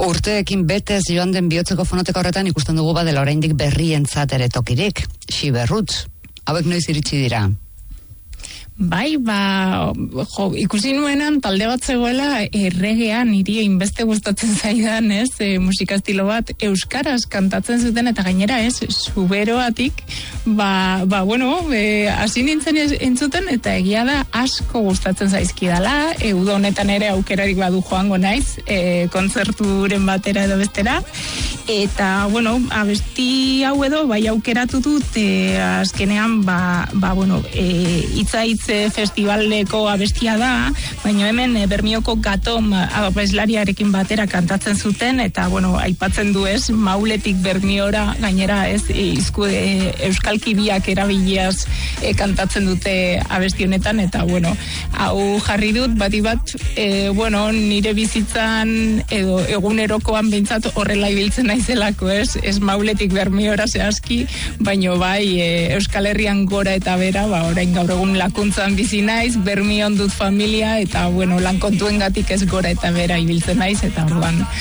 Urteekin betez joan den bihotzeko fonoteka horretan ikusten dugu badela oraindik berrientzat ere tokirik, Xiberrutz. Hauek noiz iritsi dira? Bai, ikusi nuenan talde bat zegoela erregean niri inbeste gustatzen zaidan, musika estilo bat euskaraz kantatzen zuten eta gainera Zuberoatik, hasi nintzen entzuten eta egia da asko gustatzen zaizkidala, uda honetan ere aukerarik badu joango naiz, kontzerturen batera edo bestera, eta abesti hau edo bai aukeratu dut azkenean hitz festivaleko abestia da, baina hemen Bermioko Gatom abeslariarekin batera kantatzen zuten, eta aipatzen du Mauletik Bermiora, gainera euskalki biak erabiliaz kantatzen dute abesti honetan, eta hau jarri dut, bat, nire bizitzan edo egunerokoan behintzat horrela ibiltzen naizelako, ez Mauletik Bermiora zehazki, baina bai Euskal Herrian gora eta bera, orain gaur egun lakuntzan bizi naiz, Bermion dut familia, eta lan kontuengatik ez gora eta bera ibiltzen naiz, eta orduan